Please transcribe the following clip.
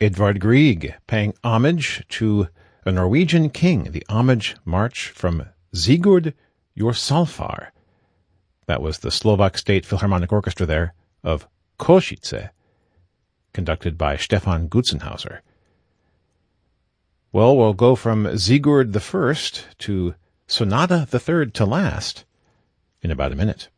Edvard Grieg, paying homage to a Norwegian king, the Homage March from Sigurd Jorsalfar. That was the Slovak State Philharmonic Orchestra there of Košice, conducted by Stefan Gutzenhauser. Well, we'll go from Sigurd I to Sonata the Third to Last in about a minute.